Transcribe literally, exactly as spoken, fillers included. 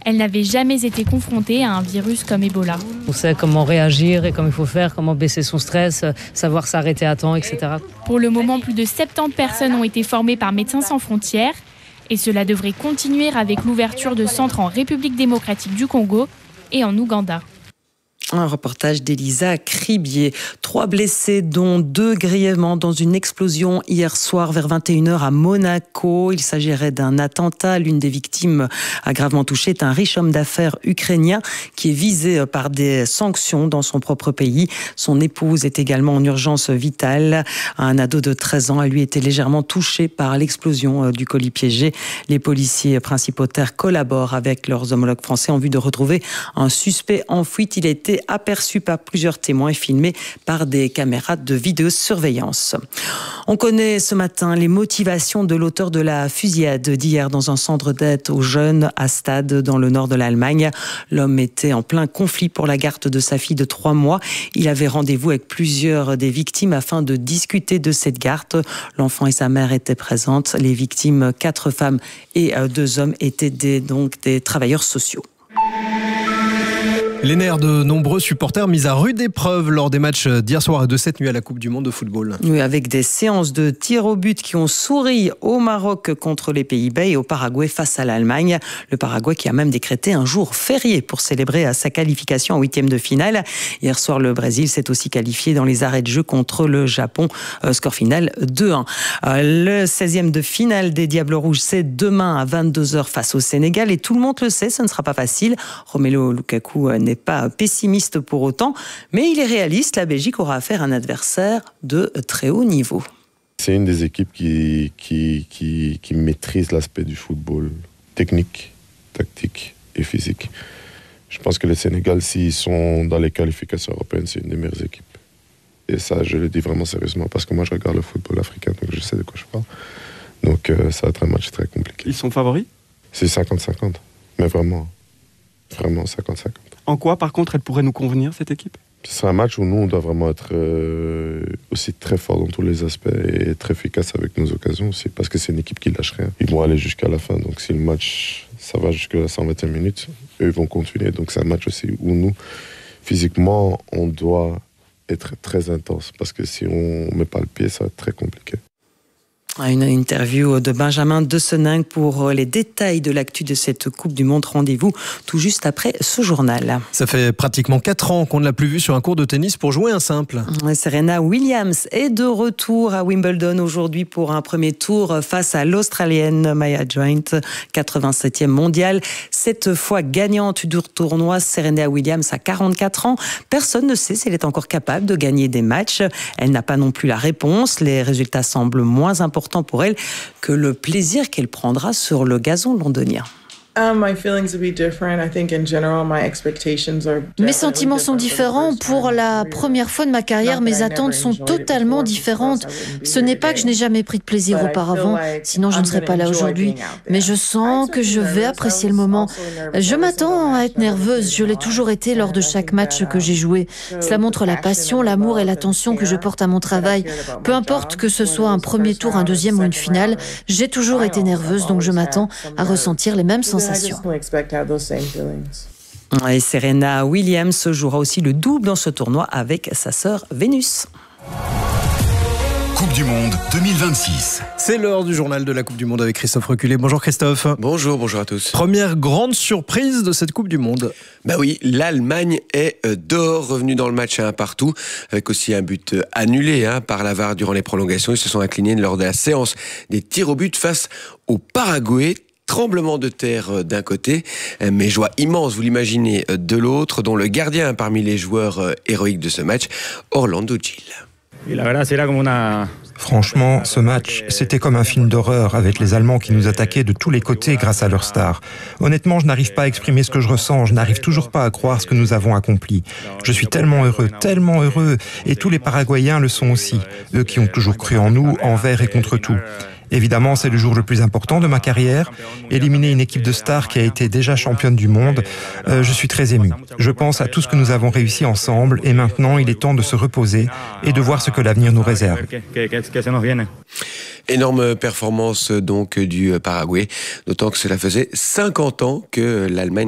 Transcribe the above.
Elle n'avait jamais été confrontée à un virus comme Ebola. On sait comment réagir et comment il faut faire, comment baisser son stress, savoir s'arrêter à temps, et cetera. Pour le moment, plus de soixante-dix personnes ont été formées par Médecins sans frontières. Et cela devrait continuer avec l'ouverture de centres en République démocratique du Congo et en Ouganda. Un reportage d'Elisa Cribier. Trois blessés, dont deux grièvement dans une explosion hier soir vers vingt et une heures à Monaco. Il s'agirait d'un attentat. L'une des victimes a gravement touché est un riche homme d'affaires ukrainien qui est visé par des sanctions dans son propre pays. Son épouse est également en urgence vitale. Un ado de treize ans a lui été légèrement touché par l'explosion du colis piégé. Les policiers principautaires collaborent avec leurs homologues français en vue de retrouver un suspect en fuite. Il a été aperçu par plusieurs témoins et filmé par des caméras de vidéosurveillance. On connaît ce matin les motivations de l'auteur de la fusillade d'hier dans un centre d'aide aux jeunes à Stade dans le nord de l'Allemagne. L'homme était en plein conflit pour la garde de sa fille de trois mois. Il avait rendez-vous avec plusieurs des victimes afin de discuter de cette garde. L'enfant et sa mère étaient présentes. Les victimes, quatre femmes et deux hommes, étaient des, donc des travailleurs sociaux. Les nerfs de nombreux supporters mis à rude épreuve lors des matchs d'hier soir et de cette nuit à la Coupe du Monde de football. Oui, avec des séances de tir au but qui ont souri au Maroc contre les Pays-Bas et au Paraguay face à l'Allemagne. Le Paraguay qui a même décrété un jour férié pour célébrer sa qualification en huitième de finale. Hier soir, le Brésil s'est aussi qualifié dans les arrêts de jeu contre le Japon. Score final deux un. Le seizième de finale des Diables Rouges, c'est demain à vingt-deux heures face au Sénégal. Et tout le monde le sait, ce ne sera pas facile. Romelu Lukaku n'est pas pessimiste pour autant, mais il est réaliste. La Belgique aura affaire à un adversaire de très haut niveau. C'est une des équipes qui, qui, qui, qui maîtrise l'aspect du football technique, tactique et physique. Je pense que le Sénégal, s'ils sont dans les qualifications européennes, c'est une des meilleures équipes. Et ça, je le dis vraiment sérieusement, parce que moi, je regarde le football africain, donc je sais de quoi je parle. Donc, euh, ça va être un match très compliqué. Ils sont favoris ? C'est cinquante cinquante, mais vraiment, vraiment cinquante cinquante. En quoi, par contre, elle pourrait nous convenir, cette équipe ? C'est un match où nous, on doit vraiment être euh, aussi très fort dans tous les aspects et très efficace avec nos occasions aussi, parce que c'est une équipe qui lâche rien. Ils vont aller jusqu'à la fin, donc si le match, ça va jusqu'à cent vingt et un minutes, eux, ils vont continuer. Donc c'est un match aussi où nous, physiquement, on doit être très intense, parce que si on ne met pas le pied, ça va être très compliqué. Une interview de Benjamin Deseninck pour les détails de l'actu de cette Coupe du Monde. Rendez-vous tout juste après ce journal. Ça fait pratiquement quatre ans qu'on ne l'a plus vu sur un court de tennis pour jouer un simple. Serena Williams est de retour à Wimbledon aujourd'hui pour un premier tour face à l'Australienne Maya Joint, quatre-vingt-septième mondiale. Cette fois gagnante du tournoi, Serena Williams a quarante-quatre ans. Personne ne sait si elle est encore capable de gagner des matchs. Elle n'a pas non plus la réponse. Les résultats semblent moins importants pour elle que le plaisir qu'elle prendra sur le gazon londonien. Mes sentiments sont différents. Pour la première fois de ma carrière, mes attentes sont totalement différentes. Ce n'est pas que je n'ai jamais pris de plaisir auparavant, sinon je ne serais pas là aujourd'hui. Mais je sens que je vais apprécier le moment. Je m'attends à être nerveuse. Je l'ai toujours été lors de chaque match que j'ai joué. Cela montre la passion, l'amour et l'attention que je porte à mon travail. Peu importe que ce soit un premier tour, un deuxième ou une finale, j'ai toujours été nerveuse, donc je m'attends à ressentir les mêmes sensations. Et Serena Williams jouera aussi le double dans ce tournoi avec sa sœur Vénus. Coupe du Monde deux mille vingt-six. C'est l'heure du journal de la Coupe du Monde avec Christophe Reculé. Bonjour Christophe. Bonjour, bonjour à tous. Première grande surprise de cette Coupe du Monde. Bah oui, l'Allemagne est dehors, revenue dans le match à un partout, avec aussi un but annulé hein, par la V A R durant les prolongations. Ils se sont inclinés lors de la séance des tirs au but face au Paraguay. Tremblement de terre d'un côté, mais joie immense, vous l'imaginez, de l'autre, dont le gardien parmi les joueurs héroïques de ce match, Orlando Gil. Franchement, ce match, c'était comme un film d'horreur avec les Allemands qui nous attaquaient de tous les côtés grâce à leur star. Honnêtement, je n'arrive pas à exprimer ce que je ressens, je n'arrive toujours pas à croire ce que nous avons accompli. Je suis tellement heureux, tellement heureux, et tous les Paraguayens le sont aussi, eux qui ont toujours cru en nous, envers et contre tout. Évidemment, c'est le jour le plus important de ma carrière. Éliminer une équipe de stars qui a été déjà championne du monde, euh, je suis très ému. Je pense à tout ce que nous avons réussi ensemble et maintenant, il est temps de se reposer et de voir ce que l'avenir nous réserve. Énorme performance donc du Paraguay, d'autant que cela faisait cinquante ans que l'Allemagne